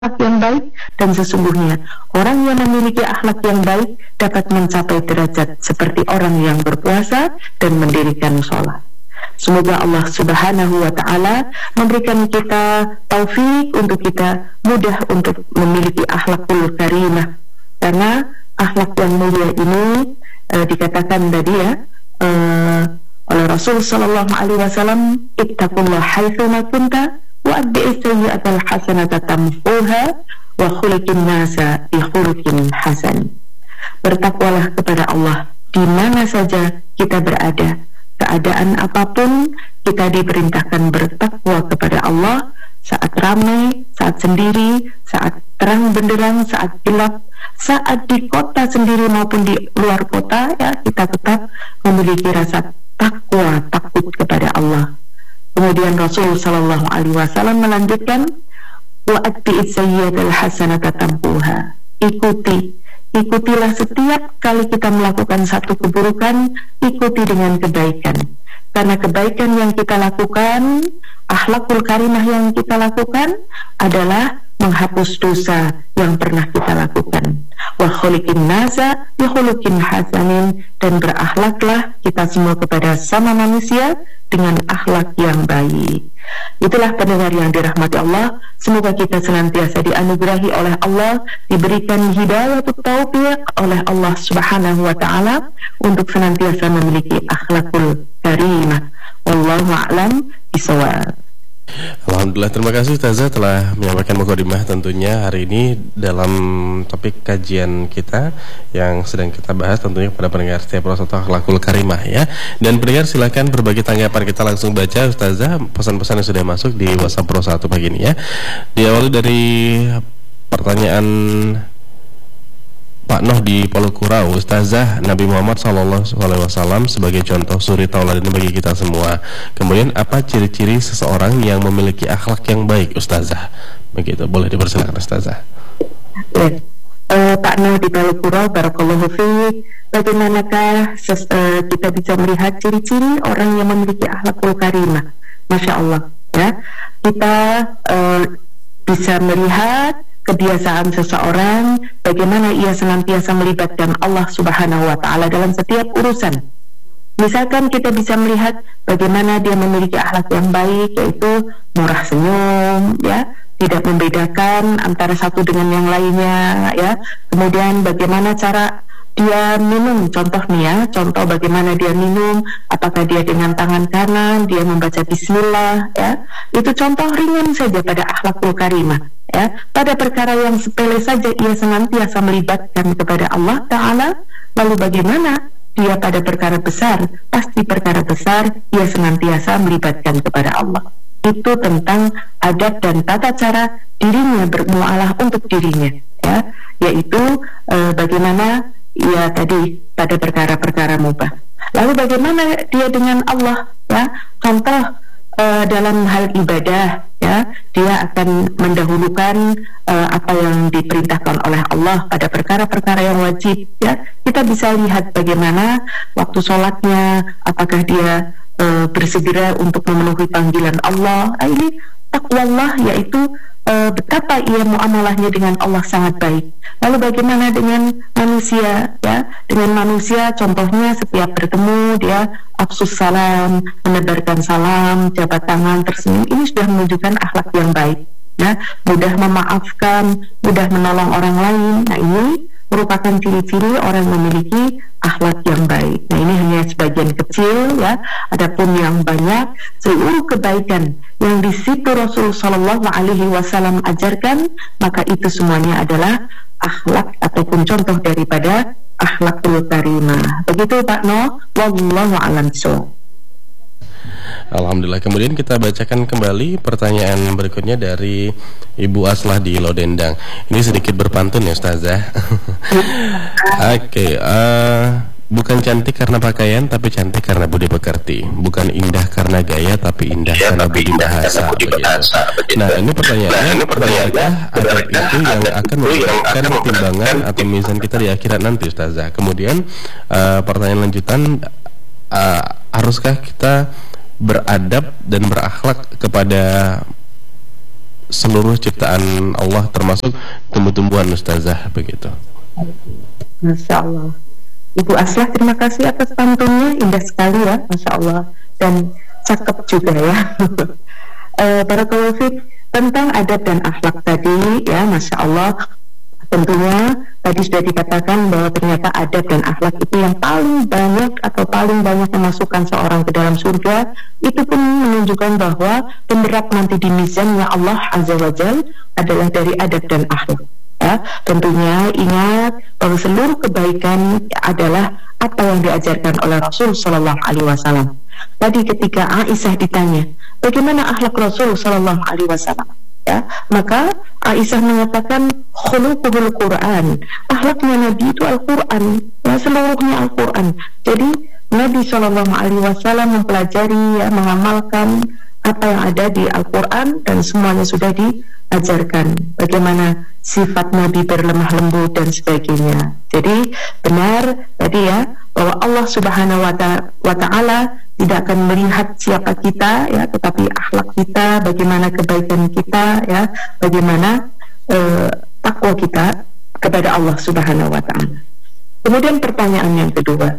akhlak yang baik, dan sesungguhnya orang yang memiliki akhlak yang baik dapat mencapai derajat seperti orang yang berpuasa dan mendirikan sholat. Semoga Allah Subhanahu wa Ta'ala memberikan kita taufik untuk kita mudah untuk memiliki akhlakul karimah, karena akhlak yang mulia ini dikatakan tadi ya oleh Rasul Sallallahu Alaihi Wasallam, ittaqullah haitsu ma kunta wa adbi'is sayyi'atal hasanata tamhuha wa khuliqin nasa bi khuluqin hasan. Bertakwalah kepada Allah di mana saja kita berada, keadaan apapun kita diperintahkan bertakwa kepada Allah, saat ramai, saat sendiri, saat terang benderang, saat gelap, saat di kota sendiri maupun di luar kota, ya, kita tetap memiliki rasa takwa, takut kepada Allah. Kemudian Rasul Sallallahu Alaihi Wasallam melanjutkan, wa atbi'is sayyi'atal hasanata tamhuha. Ikutilah setiap kali kita melakukan satu keburukan, ikuti dengan kebaikan. Karena kebaikan yang kita lakukan, akhlakul karimah yang kita lakukan adalah menghapus dosa yang pernah kita lakukan. Wa khuliqin nasa bi khuluqin hasanin, dan berakhlaklah kita semua kepada sama manusia dengan akhlak yang baik. Itulah pendengar yang dirahmati Allah, semoga kita senantiasa dianugerahi oleh Allah, diberikan hidayah taufik oleh Allah Subhanahu wa Ta'ala untuk senantiasa memiliki akhlakul karimah. Wallahu a'lam bishawab. Alhamdulillah, terima kasih Ustazah telah menyampaikan mukadimah tentunya hari ini dalam topik kajian kita yang sedang kita bahas tentunya kepada pendengar setiap atau akhlakul karimah ya. Dan pendengar silakan berbagi tanggapan, kita langsung baca Ustazah pesan-pesan yang sudah masuk di WhatsApp Pro 1 pagi ini ya. Diawali dari pertanyaan Pak Noh di Palukurau, Ustazah, Nabi Muhammad SAW sebagai contoh suri tauladan bagi kita semua. Kemudian apa ciri-ciri seseorang yang memiliki akhlak yang baik, Ustazah? Begitu, boleh dipersilakan Ustazah. Pak Noh di Palukurau, barakallahu fiik. Bagaimanakah kita bisa melihat ciri-ciri orang yang memiliki akhlakul karimah? Masya Allah ya. Kita bisa melihat kebiasaan seseorang, bagaimana ia senantiasa melibatkan Allah Subhanahu wa Ta'ala dalam setiap urusan. Misalkan kita bisa melihat bagaimana dia memiliki akhlak yang baik, yaitu murah senyum, ya, tidak membedakan antara satu dengan yang lainnya, ya. Kemudian bagaimana cara dia minum, contoh nih ya, contoh bagaimana dia minum, apakah dia dengan tangan kanan, dia membaca bismillah, ya. Itu contoh ringan saja pada akhlakul karimah. Ya, pada perkara yang sepele saja ia senantiasa melibatkan kepada Allah Ta'ala. Lalu bagaimana dia pada perkara besar? Pasti perkara besar ia senantiasa melibatkan kepada Allah. Itu tentang adab dan tata cara dirinya bermuamalah untuk dirinya, ya, yaitu bagaimana ia tadi pada perkara-perkara mubah. Lalu bagaimana dia dengan Allah, ya, contoh dalam hal ibadah, ya, dia akan mendahulukan apa yang diperintahkan oleh Allah pada perkara-perkara yang wajib, ya. Kita bisa lihat bagaimana waktu sholatnya, apakah dia bersegera untuk memenuhi panggilan Allah. Ini takwallah, yaitu betapa ia muamalahnya dengan Allah sangat baik. Lalu bagaimana dengan manusia, ya? Dengan manusia contohnya setiap bertemu dia afsus salam, menebarkan salam, jabat tangan, tersenyum. Ini sudah menunjukkan akhlak yang baik, ya. Mudah memaafkan, mudah menolong orang lain. Nah, ini merupakan ciri-ciri orang memiliki akhlak yang baik. Nah, ini hanya sebagian kecil, ya. Adapun yang banyak, seluruh kebaikan yang di situ Rasul Sallallahu Alaihi Wasallam ajarkan, maka itu semuanya adalah akhlak ataupun contoh daripada akhlakul karimah. Begitu Pak Noh, wallahu a'lam bishawab. Alhamdulillah. Kemudian kita bacakan kembali pertanyaan berikutnya dari Ibu Aslah di Lodendang. Ini sedikit berpantun ya Ustazah. Oke, bukan cantik karena pakaian, tapi cantik karena budi pekerti. Bukan indah karena gaya, tapi indah karena budi bahasa. Nah, ini pertanyaannya, adab itu yang akan memberikan timbangan atau mizan kita di akhirat nanti Ustazah. Kemudian pertanyaan lanjutan, haruskah kita beradab dan berakhlak kepada seluruh ciptaan Allah termasuk tumbuh-tumbuhan Ustazah begitu. Masya Allah. Ibu Aslah, terima kasih atas pantunnya, indah sekali ya, Masya Allah, dan cakep juga ya. Barakallahu fiik. Tentang adab dan akhlak tadi ya, Masya Allah, tentunya tadi sudah dikatakan bahwa ternyata adab dan akhlak itu yang paling banyak atau paling banyak memasukkan seorang ke dalam surga. Itu pun menunjukkan bahwa pemberat nanti di mizannya Allah Azza wa Jal adalah dari adab dan akhlak. Ya, tentunya ingat bahwa seluruh kebaikan adalah apa yang diajarkan oleh Rasul Sallallahu Alaihi Wasallam. Tadi ketika Aisyah ditanya, bagaimana akhlak Rasul Sallallahu Alaihi Wasallam? Ya, maka Aisyah mengatakan khuluquhul Quran, akhlaknya Nabi itu Al-Quran, ya, seluruhnya Al-Quran. Jadi Nabi Sallallahu Alaihi Wasallam mempelajari, ya, mengamalkan apa yang ada di Al-Quran dan semuanya sudah diajarkan. Bagaimana sifat Nabi berlemah lembut dan sebagainya. Jadi benar tadi ya, bahwa Allah Subhanahu wa Ta'ala tidak akan melihat siapa kita ya, tetapi akhlak kita, bagaimana kebaikan kita ya, bagaimana takwa kita kepada Allah Subhanahu wa Ta'ala. Kemudian pertanyaan yang kedua,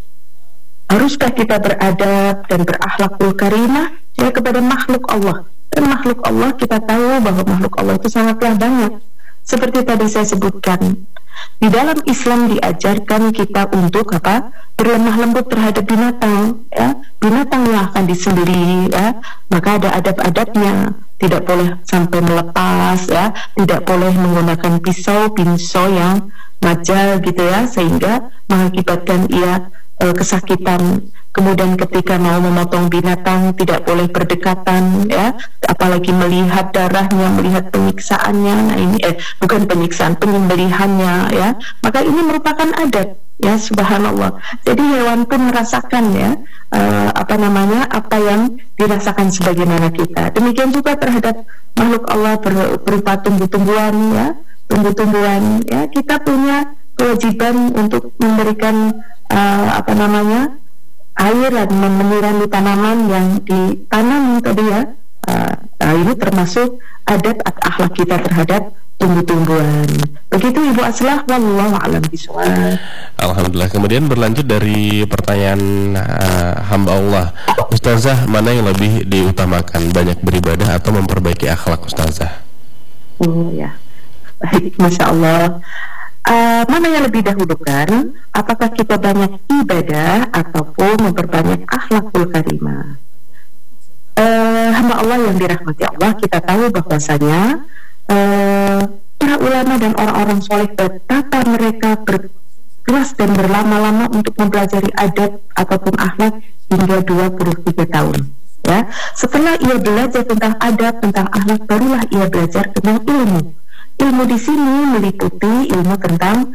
haruskah kita beradab dan berakhlakul karimah ya kepada makhluk Allah? Dan makhluk Allah, kita tahu bahwa makhluk Allah itu sangatlah banyak. Seperti tadi saya sebutkan, di dalam Islam diajarkan kita untuk apa? Berlemah lembut terhadap binatang, ya. Binatang yang akan disembelih, ya. Maka ada adab-adabnya. Tidak boleh sampai melepas, ya. Tidak boleh menggunakan pisau yang majal gitu ya, sehingga mengakibatkan ia kesakitan. Kemudian ketika mau memotong binatang tidak boleh berdekatan ya, apalagi melihat darahnya, melihat penyiksaannya. Nah ini bukan penyiksaan, penyembelihannya ya. Maka ini merupakan adab ya, subhanallah. Jadi hewan pun merasakan ya apa yang dirasakan sebagaimana kita. Demikian juga terhadap makhluk Allah berupa tumbuh-tumbuhan ya, tumbuh-tumbuhan ya, kita punya kewajiban untuk memberikan air dan menyirami tanaman yang ditanam tadi ya. Nah ini termasuk adab atau akhlak kita terhadap tumbuh-tumbuhan. Begitu Ibu Aslah, wallahu a'lam bishawab. Alhamdulillah. Kemudian berlanjut dari pertanyaan hamba Allah, Ustazah, mana yang lebih diutamakan, banyak beribadah atau memperbaiki akhlak Ustazah? Oh ya, baik, Masya Allah. Mana yang lebih dahulukan, apakah kita banyak ibadah ataupun memperbanyak akhlakul karimah? Hamba Allah yang dirahmati Allah, kita tahu bahwasanya para ulama dan orang-orang soleh betapa mereka berkeras dan berlama-lama untuk mempelajari adab ataupun akhlak hingga 23 tahun. Ya, setelah ia belajar tentang adab, tentang akhlak, barulah ia belajar tentang ilmu. Ilmu di sini meliputi ilmu tentang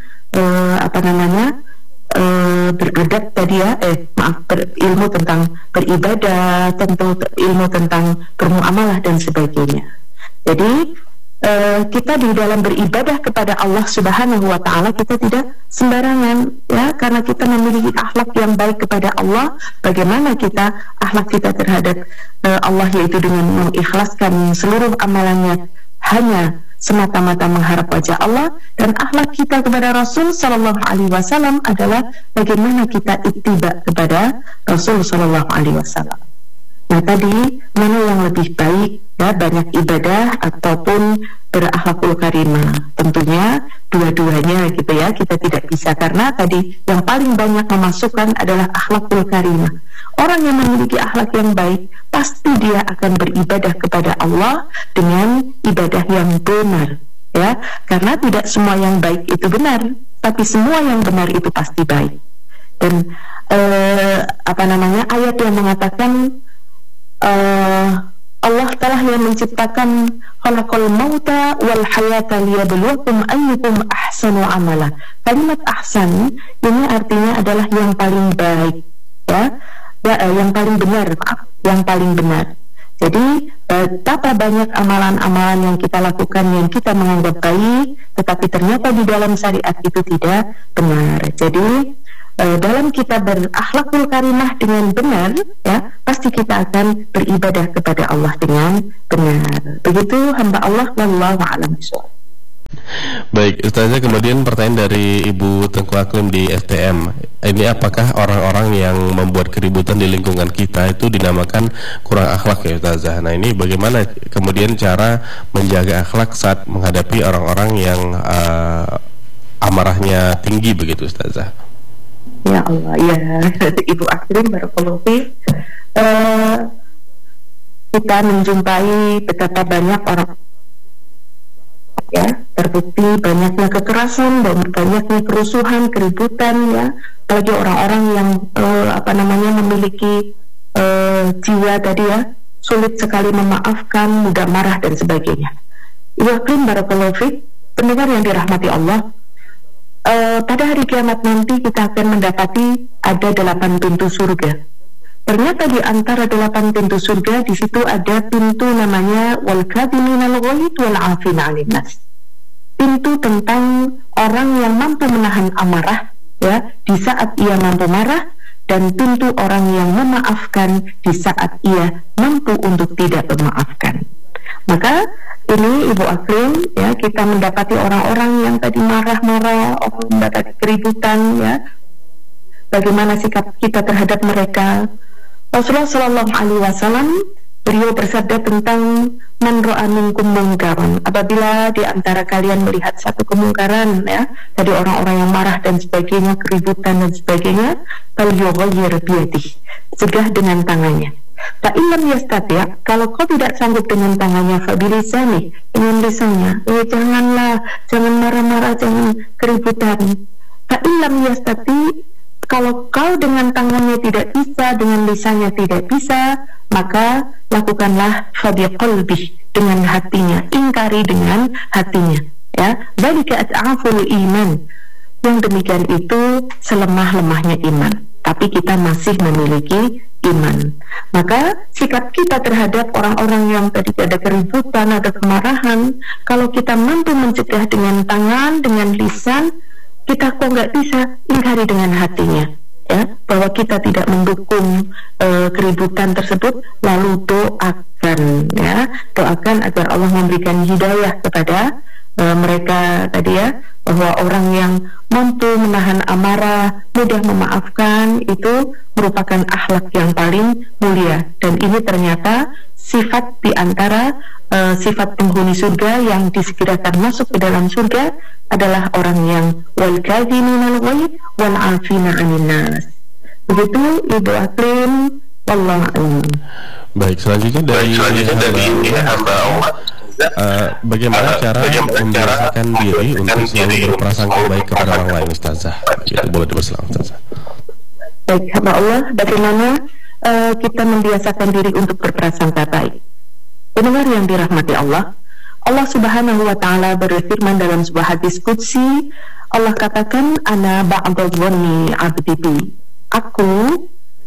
beradab tadi ya, ilmu tentang beribadah, tentu ilmu tentang bermuamalah dan sebagainya. Jadi kita di dalam beribadah kepada Allah Subhanahu wa Ta'ala, kita tidak sembarangan ya, karena kita memiliki akhlak yang baik kepada Allah. Bagaimana kita akhlak kita terhadap Allah, yaitu dengan mengikhlaskan seluruh amalannya hanya semata-mata mengharap wajah Allah, dan akhlak kita kepada Rasul Sallallahu Alaihi Wasallam adalah bagaimana kita ittiba kepada Rasul Sallallahu Alaihi Wasallam. Nah tadi mana yang lebih baik ya, banyak ibadah ataupun berakhlakul karimah? Tentunya dua-duanya gitu ya, kita tidak bisa, karena tadi yang paling banyak memasukkan adalah akhlakul karimah. Orang yang memiliki akhlak yang baik pasti dia akan beribadah kepada Allah dengan ibadah yang benar ya, karena tidak semua yang baik itu benar, tapi semua yang benar itu pasti baik. Dan ayat yang mengatakan Allah telah yang menciptakan khalaqal mauta wal hayata liyabluwakum ayyukum ahsanu amala. Kalimat ahsan ini artinya adalah yang paling baik ya, yang paling benar, yang paling benar. Jadi betapa banyak amalan-amalan yang kita lakukan yang kita menganggap baik, tetapi ternyata di dalam syariat itu tidak benar. Jadi dalam kita berakhlakul karimah dengan benar, ya, pasti kita akan beribadah kepada Allah dengan benar. Begitu hamba Allah, wallahu a'lam bishawab. Baik, Ustazah, kemudian pertanyaan dari Ibu Tengku Aklim di STM. Ini apakah orang-orang yang membuat keributan di lingkungan kita itu dinamakan kurang akhlak ya Ustazah? Nah, ini bagaimana kemudian cara menjaga akhlak saat menghadapi orang-orang yang amarahnya tinggi begitu Ustazah? Ya Allah, ya Ibu Aklim, barakallahu fiik. Kita menjumpai betapa banyak orang, ya, terbukti banyaknya kekerasan dan banyaknya kerusuhan, keributan, ya, bagi orang-orang yang memiliki jiwa tadi, ya, sulit sekali memaafkan, mudah marah dan sebagainya. Ibu barakallahu fiik, pendengar yang dirahmati Allah, pada hari kiamat nanti kita akan mendapati ada 8 pintu surga. Ternyata di antara 8 pintu surga, di situ ada pintu namanya wal kadhiminal ghaidh wal 'afina 'anil nas. Pintu tentang orang yang mampu menahan amarah, ya, di saat ia mampu marah, dan pintu orang yang memaafkan di saat ia mampu untuk tidak memaafkan. Maka ini Ibu Aklim, ya, kita mendapati orang-orang yang tadi marah-marah, orang mendapat keributan, ya, bagaimana sikap kita terhadap mereka. Rasulullah Shallallahu Alaihi Wasallam, beliau bersabda tentang man ra'a minkum mungkaran, apabila di antara kalian melihat satu kemungkaran, ya, dari orang-orang yang marah dan sebagainya, keributan dan sebagainya, falyughayyir biyadihi, cegah dengan tangannya. Fa illam yastati', kalau kau tidak sanggup dengan tangannya, fa bilisani, dengan lisannya. Janganlah, jangan marah-marah, jangan keributan. Fa illam yastati', kalau kau dengan tangannya tidak bisa, dengan lisannya tidak bisa, maka lakukanlah fabiqalbih, dengan hatinya, ingkari dengan hatinya, ya. Dzalika at'aful iman, yang demikian itu selemah-lemahnya iman, tapi kita masih memiliki iman. Maka sikap kita terhadap orang-orang yang tadi ada keributan, ada kemarahan, kalau kita mampu mencegah dengan tangan, dengan lisan, kita kok nggak bisa, ingkari dengan hatinya, ya, bahwa kita tidak mendukung keributan tersebut, lalu doakan, ya, doakan agar Allah memberikan hidayah kepada mereka tadi, ya, bahwa orang yang mampu menahan amarah, mudah memaafkan, itu merupakan akhlak yang paling mulia, dan ini ternyata sifat di antara sifat penghuni surga yang disegerakan masuk ke dalam surga adalah orang yang wal kadhiminal ghaidh wal 'afina 'anil nas. Begitu Ibu Aklim, wallahu a'lam. Baik, selanjutnya dari hamba Allah, bagaimana cara membiasakan diri untuk selalu berprasangka baik kepada orang lain, Ustazah? Itu boleh dipersilakan, Ustazah. Baik, hamba Allah, bagaimana kita membiasakan diri untuk berprasangka baik? Pendengar yang dirahmati Allah, Allah Subhanahu wa Ta'ala berfirman dalam sebuah hadis qudsi. Allah katakan, ana ba'dadh-dhanni 'abdi bi. Aku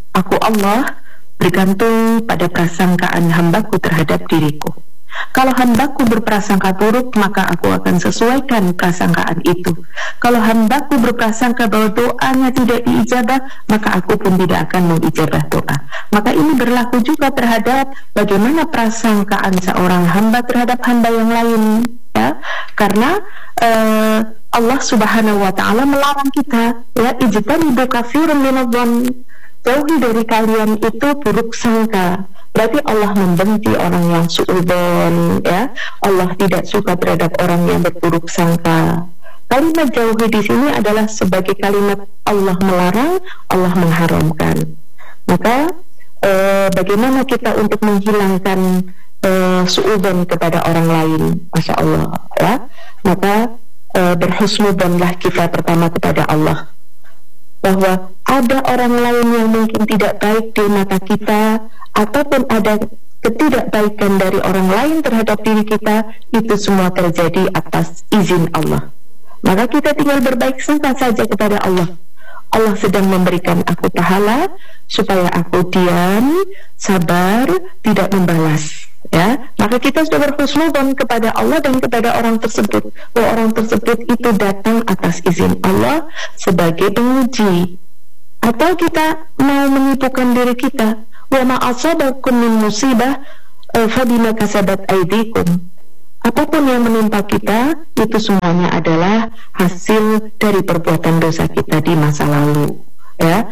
Allah bergantung pada prasangkaan hambaku terhadap diriku. Kalau hambaku berprasangka buruk, maka aku akan sesuaikan prasangkaan itu. Kalau hambaku berprasangka bahwa doanya tidak diijabah, maka aku pun tidak akan mengijabah doa. Maka ini berlaku juga terhadap bagaimana prasangkaan seorang hamba terhadap hamba yang lain, ya. Karena Allah Subhanahu wa Ta'ala melarang kita, ya, ijtanibu katsirun minadh-dhann, jauhi dari kalian itu buruk sangka. Berarti Allah membenci orang yang suudzon, ya. Allah tidak suka terhadap orang yang berburuk sangka. Kalimat jauhi di sini adalah sebagai kalimat Allah melarang, Allah mengharamkan. Maka bagaimana kita untuk menghilangkan suudzon kepada orang lain, Masya Allah, ya. Maka berhusnudzonlah kita pertama kepada Allah, bahwa ada orang lain yang mungkin tidak baik di mata kita, ataupun ada ketidakbaikan dari orang lain terhadap diri kita, itu semua terjadi atas izin Allah. Maka kita tinggal berbaik sangka saja kepada Allah. Allah sedang memberikan aku pahala supaya aku diam, sabar, tidak membalas, ya. Maka kita sudah berhusnudzon kepada Allah dan kepada orang tersebut, bahwa orang tersebut itu datang atas izin Allah sebagai penguji, Atau kita mau menyibukkan diri kita, wa ma asabakum min musibah fabima kasabat aydikum. Apapun yang menimpa kita itu semuanya adalah hasil dari perbuatan dosa kita di masa lalu, ya.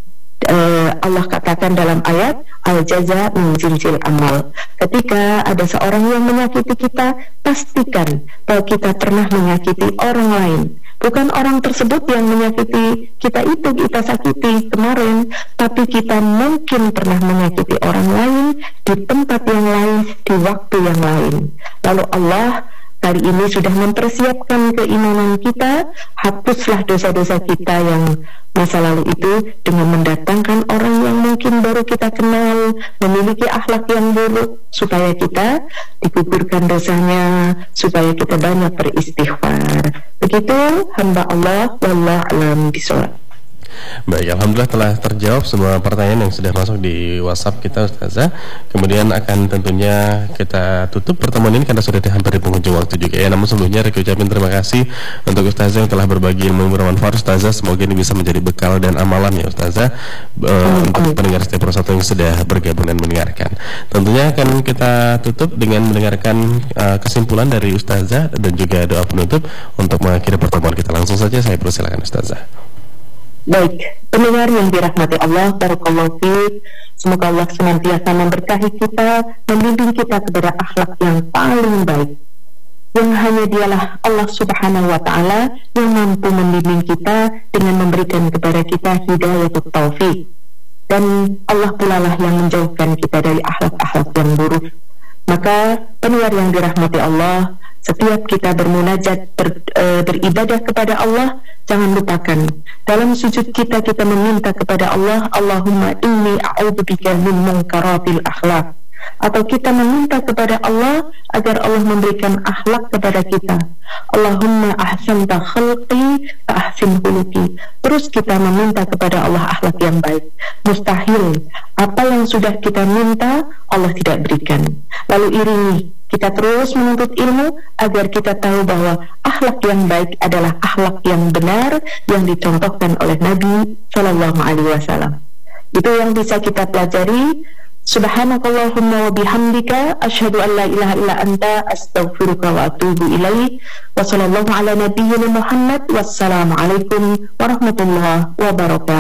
Allah katakan dalam ayat al-jaza min jinsil amal. Ketika ada seorang yang menyakiti kita, pastikan bahwa kita pernah menyakiti orang lain. Bukan orang tersebut yang menyakiti kita itu kita sakiti kemarin, tapi kita mungkin pernah menyakiti orang lain di tempat yang lain, di waktu yang lain. Lalu Allah kali ini sudah mempersiapkan keimanan kita. Hapuslah dosa-dosa kita yang masa lalu itu dengan mendatangkan orang yang mungkin baru kita kenal, memiliki akhlak yang buruk, supaya kita digugurkan dosanya, supaya kita banyak beristighfar. Begitu hamba Allah, wallahu a'lam bishawab. Baik, alhamdulillah telah terjawab semua pertanyaan yang sudah masuk di WhatsApp kita, Ustazah. Kemudian akan tentunya kita tutup pertemuan ini karena sudah hampir di penghujung waktu juga ya. Namun sebelumnya Riki ucapin terima kasih untuk Ustazah yang telah berbagi ilmu bermanfaat. Ustazah, semoga ini bisa menjadi bekal dan amalan ya Ustazah untuk pendengar setiap persatu yang sudah bergabung dan mendengarkan. Tentunya akan kita tutup dengan mendengarkan kesimpulan dari Ustazah dan juga doa penutup untuk mengakhiri pertemuan kita. Langsung saja saya persilakan Ustazah. Baik, pendengar yang dirahmati Allah, barakallahu fiik. Semoga Allah senantiasa memberkahi kita, membimbing kita kepada akhlak yang paling baik. Yang hanya dialah Allah subhanahu wa ta'ala yang mampu membimbing kita dengan memberikan kepada kita hidayatut taufik. Dan Allah pula lah yang menjauhkan kita dari akhlak-akhlak yang buruk. Maka pendengar yang dirahmati Allah, setiap kita bermunajat, beribadah kepada Allah, jangan lupakan dalam sujud kita meminta kepada Allah, Allahumma inni a'udzubika min munkaratil akhlak. Atau kita meminta kepada Allah agar Allah memberikan akhlak kepada kita, Allahumma ahsanta khalqi fa ahsin khuluqi. Terus kita meminta kepada Allah akhlak yang baik. Mustahil apa yang sudah kita minta Allah tidak berikan. Lalu iringi kita terus menuntut ilmu agar kita tahu bahwa akhlak yang baik adalah akhlak yang benar yang dicontohkan oleh Nabi Shallallahu Alaihi Wasallam. Itu yang bisa kita pelajari. Subhanakallahumma wa bihamdika asyhadu an la ilaha illa anta astaghfiruka wa atubu ilaik. Wa sallallahu ala nabiyyina Muhammad. Wassalamu alaikum warahmatullahi wabarakatuh.